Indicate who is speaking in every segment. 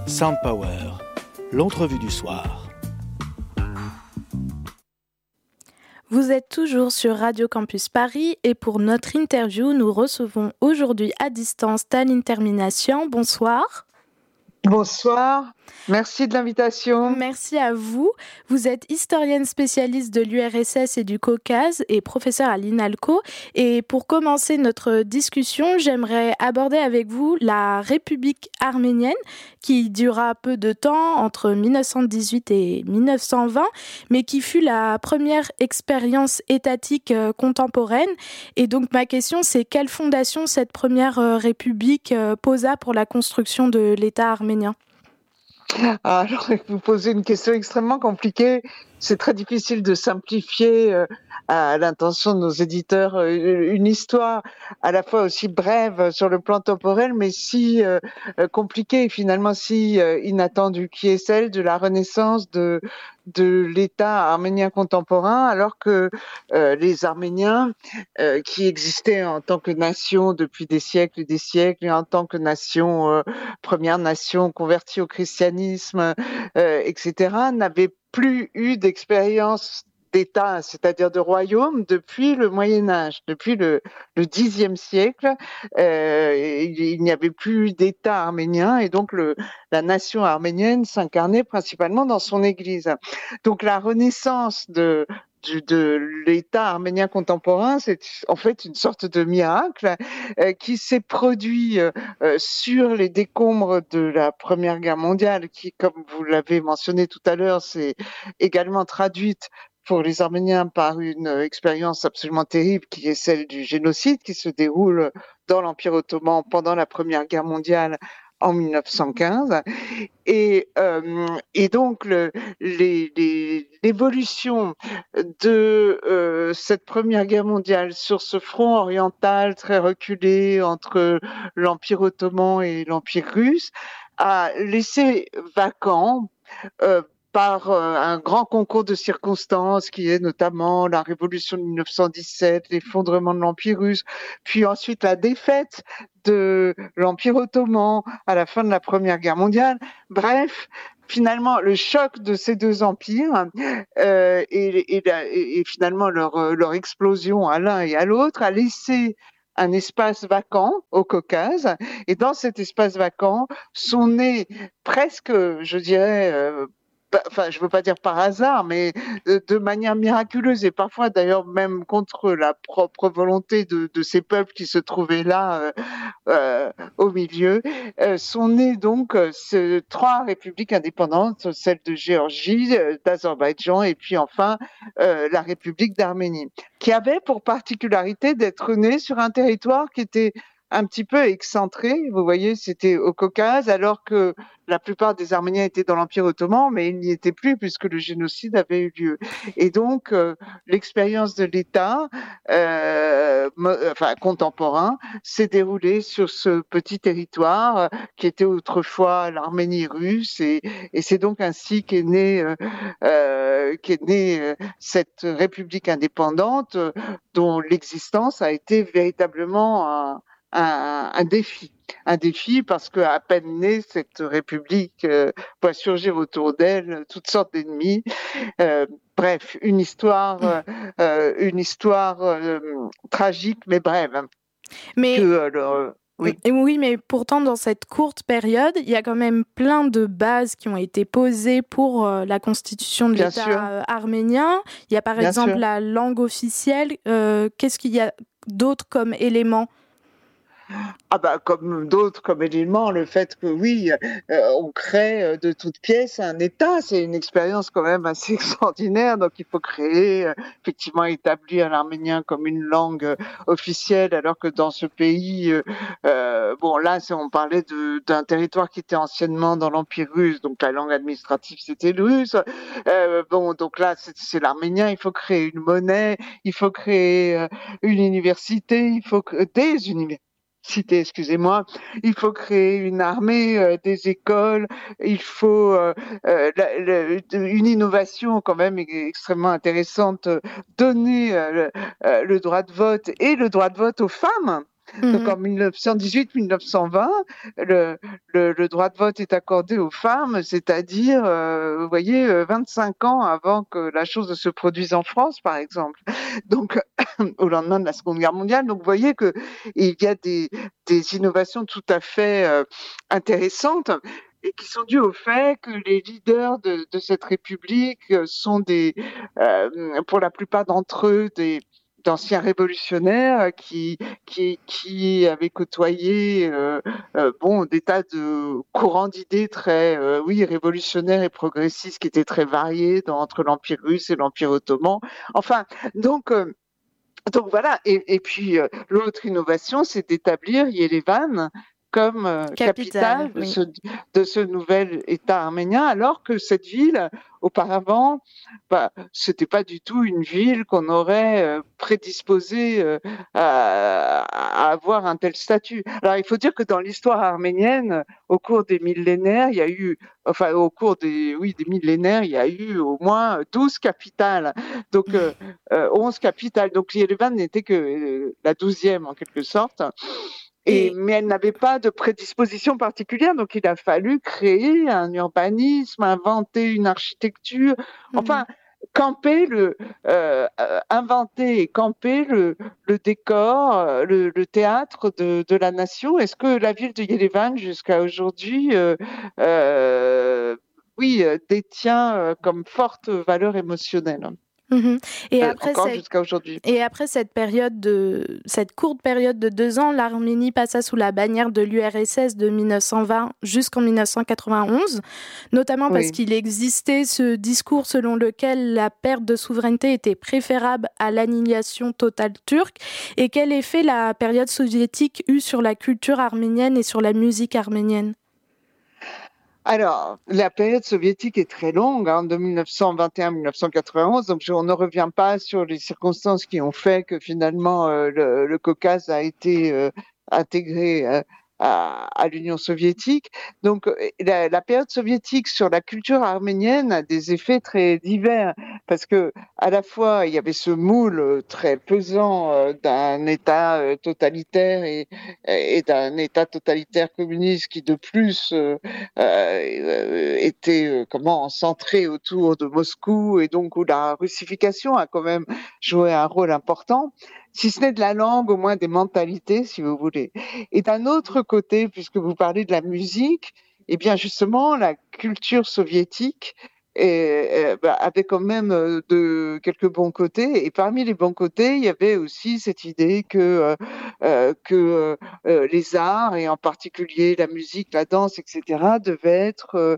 Speaker 1: Sound Power, l'entrevue du soir.
Speaker 2: Vous êtes toujours sur Radio Campus Paris et pour notre interview, nous recevons aujourd'hui à distance Taline Termination. Bonsoir.
Speaker 3: Bonsoir, merci de l'invitation.
Speaker 2: Merci à vous. Vous êtes historienne spécialiste de l'URSS et du Caucase et professeure à l'INALCO. Et pour commencer notre discussion, j'aimerais aborder avec vous la République arménienne qui dura peu de temps, entre 1918 et 1920, mais qui fut la première expérience étatique contemporaine. Et donc ma question, c'est quelle fondation cette première République posa pour la construction de l'État arménien ?
Speaker 3: Alors, vous posez une question extrêmement compliquée. C'est très difficile de simplifier à l'intention de nos éditeurs une histoire à la fois aussi brève sur le plan temporel, mais si compliquée et finalement si inattendue, qui est celle de la renaissance de l'État arménien contemporain, alors que les Arméniens, qui existaient en tant que nation depuis des siècles et en tant que nation, première nation convertie au christianisme, etc., n'avaient plus eu d'expérience d'État, c'est-à-dire de royaume, depuis le Moyen-Âge, depuis le Xe siècle. Il n'y avait plus d'État arménien et donc la nation arménienne s'incarnait principalement dans son Église. Donc la renaissance de l'État arménien contemporain, c'est en fait une sorte de miracle qui s'est produit sur les décombres de la Première Guerre mondiale, qui, comme vous l'avez mentionné tout à l'heure, s'est également traduite pour les Arméniens par une expérience absolument terrible qui est celle du génocide qui se déroule dans l'Empire ottoman pendant la Première Guerre mondiale en 1915. Et donc l'évolution de cette Première Guerre mondiale sur ce front oriental très reculé entre l'Empire ottoman et l'Empire russe a laissé vacant par un grand concours de circonstances qui est notamment la révolution de 1917, l'effondrement de l'Empire russe, puis ensuite la défaite de l'Empire ottoman à la fin de la Première Guerre mondiale. Bref, finalement, le choc de ces deux empires et finalement leur explosion à l'un et à l'autre a laissé un espace vacant au Caucase, et dans cet espace vacant sont nés presque, je dirais, enfin, je veux pas dire par hasard, mais de manière miraculeuse et parfois d'ailleurs même contre la propre volonté de ces peuples qui se trouvaient là au milieu, sont nées donc trois républiques indépendantes, celle de Géorgie, d'Azerbaïdjan et puis enfin la République d'Arménie, qui avait pour particularité d'être née sur un territoire qui était un petit peu excentré. Vous voyez, c'était au Caucase, alors que la plupart des Arméniens étaient dans l'Empire ottoman, mais ils n'y étaient plus puisque le génocide avait eu lieu. Et donc, l'expérience de l'État contemporain s'est déroulée sur ce petit territoire qui était autrefois l'Arménie russe. Et c'est donc ainsi qu'est née cette république indépendante dont l'existence a été véritablement un défi parce qu'à peine née, cette république voit surgir autour d'elle toutes sortes d'ennemis. Bref, une histoire tragique mais brève.
Speaker 2: Mais oui, mais pourtant dans cette courte période, il y a quand même plein de bases qui ont été posées pour la constitution de l'État arménien. Il y a par exemple la langue officielle. Qu'est-ce qu'il y a d'autre comme élément ?
Speaker 3: Comme d'autres, comme éléments, le fait que oui, on crée de toutes pièces un État, c'est une expérience quand même assez extraordinaire. Donc il faut créer, effectivement établir l'arménien comme une langue officielle, alors que dans ce pays, on parlait d'un territoire qui était anciennement dans l'Empire russe, donc la langue administrative c'était le russe. Donc là c'est l'arménien. Il faut créer une monnaie, il faut créer une université, il faut des universités. Il faut créer une armée, des écoles, il faut une innovation quand même extrêmement intéressante, donner le droit de vote et le droit de vote aux femmes. Donc en 1918-1920, le droit de vote est accordé aux femmes, c'est-à-dire, vous voyez, 25 ans avant que la chose ne se produise en France, par exemple. Donc au lendemain de la Seconde Guerre mondiale. Donc vous voyez que il y a des innovations tout à fait intéressantes et qui sont dues au fait que les leaders de cette République sont pour la plupart d'entre eux, d'anciens révolutionnaires qui avaient côtoyé des tas de courants d'idées très révolutionnaires et progressistes qui étaient très variés entre l'Empire russe et l'Empire ottoman. Enfin, donc voilà, et puis l'autre innovation, c'est d'établir Yerevan comme capitale
Speaker 2: oui.
Speaker 3: de ce nouvel État arménien, alors que cette ville, auparavant, c'était pas du tout une ville qu'on aurait prédisposée à avoir un tel statut. Alors il faut dire que dans l'histoire arménienne, au cours des millénaires, il y a eu, des millénaires, il y a eu au moins 12 capitales. Donc 11 capitales. Donc Yerevan n'était que la 12e en quelque sorte. Mais elle n'avait pas de prédisposition particulière, donc il a fallu créer un urbanisme, inventer une architecture, enfin inventer et camper le décor, le théâtre de la nation. Est-ce que la ville de Yerevan jusqu'à aujourd'hui détient comme forte valeur émotionnelle.
Speaker 2: Et après,
Speaker 3: encore jusqu'à aujourd'hui.
Speaker 2: Et après cette courte période de 2 ans, l'Arménie passa sous la bannière de l'URSS de 1920 jusqu'en 1991, notamment parce qu'il existait ce discours selon lequel la perte de souveraineté était préférable à l'annihilation totale turque. Et quel effet la période soviétique eut sur la culture arménienne et sur la musique arménienne ?
Speaker 3: Alors, la période soviétique est très longue, de 1921 à 1991, donc on ne revient pas sur les circonstances qui ont fait que finalement le Caucase a été intégré à l'Union soviétique. Donc, la période soviétique sur la culture arménienne a des effets très divers, parce que à la fois il y avait ce moule très pesant d'un État totalitaire et d'un État totalitaire communiste qui de plus était centré autour de Moscou, et donc où la russification a quand même joué un rôle important, si ce n'est de la langue, au moins des mentalités, si vous voulez. Et d'un autre côté, puisque vous parlez de la musique, eh bien justement, la culture soviétique avait quand même quelques bons côtés. Et parmi les bons côtés, il y avait aussi cette idée que les arts, et en particulier la musique, la danse, etc., devaient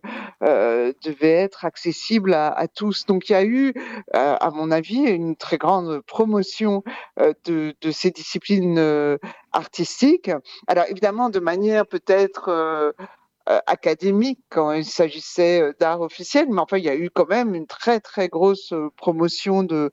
Speaker 3: être accessibles à tous. Donc il y a eu, à mon avis, une très grande promotion de ces disciplines artistiques. Alors évidemment, de manière peut-être académique quand il s'agissait d'art officiel, mais enfin il y a eu quand même une très très grosse promotion de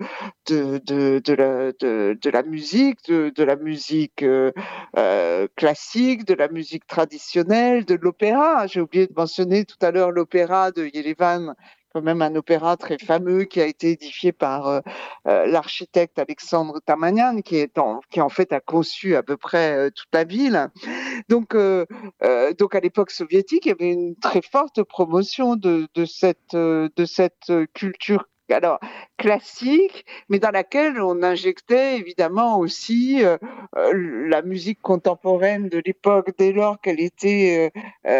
Speaker 3: la musique, de la musique classique, de la musique traditionnelle, de l'opéra. J'ai oublié de mentionner tout à l'heure l'opéra de Yerevan, quand même un opéra très fameux qui a été édifié par l'architecte Alexandre Tamanian, qui en fait a conçu à peu près toute la ville. Donc à l'époque soviétique, il y avait une très forte promotion de cette culture, alors classique, mais dans laquelle on injectait évidemment aussi la musique contemporaine de l'époque, dès lors qu'elle était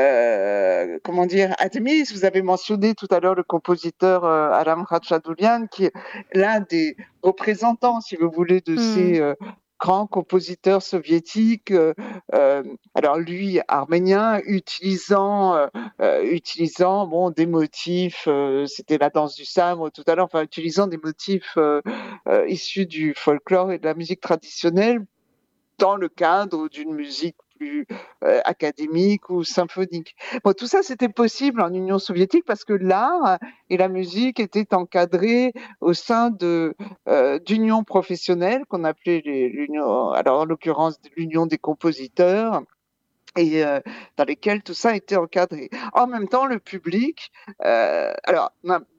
Speaker 3: admise. Vous avez mentionné tout à l'heure le compositeur Aram Khachaturian, qui est l'un des représentants, si vous voulez, de ces grand compositeur soviétique, alors lui arménien, utilisant des motifs, c'était la danse du sabre tout à l'heure, enfin utilisant des motifs issus du folklore et de la musique traditionnelle dans le cadre d'une musique plus académique ou symphonique. Bon, tout ça, c'était possible en Union soviétique parce que l'art et la musique étaient encadrés au sein d'unions professionnelles qu'on appelait l'union, alors en l'occurrence l'union des compositeurs, et dans lesquelles tout ça était encadré. En même temps, le public,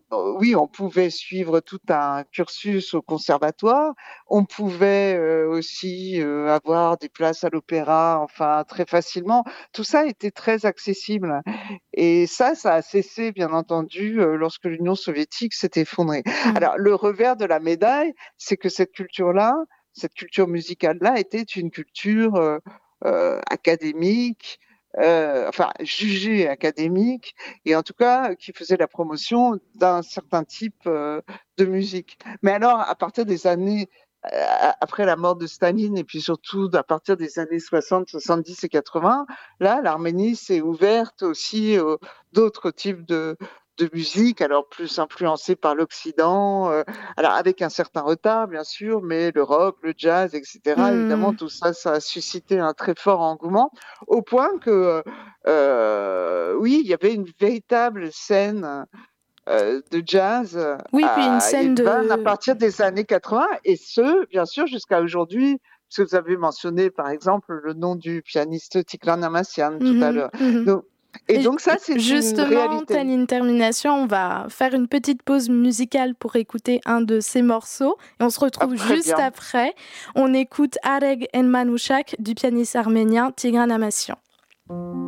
Speaker 3: oui, on pouvait suivre tout un cursus au conservatoire. On pouvait aussi avoir des places à l'opéra, enfin très facilement. Tout ça était très accessible. Et ça a cessé, bien entendu, lorsque l'Union soviétique s'est effondrée. Alors, le revers de la médaille, c'est que cette culture musicale-là, était une culture académique, enfin jugée académique, et en tout cas qui faisait la promotion d'un certain type de musique. Mais alors, à partir des années après la mort de Staline, et puis surtout à partir des années 60, 70 et 80, là, l'Arménie s'est ouverte aussi aux d'autres types de musique, alors plus influencée par l'Occident, alors avec un certain retard, bien sûr, mais le rock, le jazz, etc., évidemment, tout ça, ça a suscité un très fort engouement, au point que, oui, il y avait une véritable scène de jazz
Speaker 2: Oui, puis une
Speaker 3: à
Speaker 2: scène
Speaker 3: Yerevan à
Speaker 2: de...
Speaker 3: partir des années 80, et ce, bien sûr, jusqu'à aujourd'hui, parce que vous avez mentionné, par exemple, le nom du pianiste Tigran Amassian tout à l'heure. Donc, et
Speaker 2: Et
Speaker 3: donc ça, c'est une
Speaker 2: justement,
Speaker 3: réalité.
Speaker 2: telle une termination, on va faire une petite pause musicale pour écouter un de ces morceaux. Et on se retrouve juste
Speaker 3: Bien.
Speaker 2: après. On écoute Areg El Manouchak du pianiste arménien Tigran Amassian.